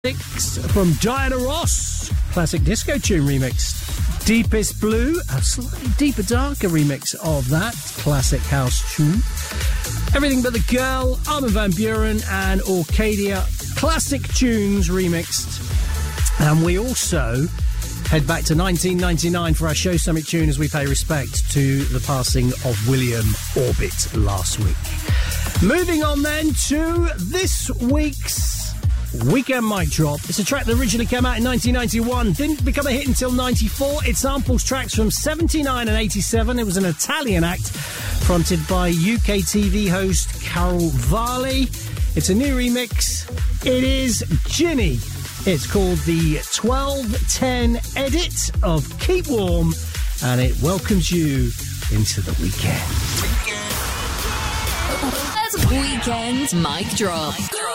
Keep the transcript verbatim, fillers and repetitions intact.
Six from Diana Ross, classic disco tune remixed. Deepest Blue, a slightly deeper, darker remix of that classic house tune. Everything But the Girl, Armin van Buuren and Orcadia, classic tunes remixed. And we also head back to nineteen ninety-nine for our Show Summit tune as we pay respect to the passing of William Orbit last week. Moving on then to this week's Weekend Mic Drop. It's a track that originally came out in nineteen ninety-one, didn't become a hit until ninety-four. It samples tracks from seventy-nine and eighty-seven. It was an Italian act fronted by U K T V host Carol Varley. It's a new remix. It is Ginny. It's called the twelve ten edit of Keep Warm, and it welcomes you into the weekend. Weekend Mic Drop.